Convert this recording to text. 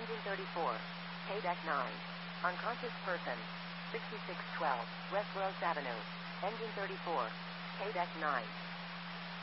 Engine 34. K-Deck 9. Unconscious person. 6612 West Rose Avenue. Engine 34. K-Deck 9.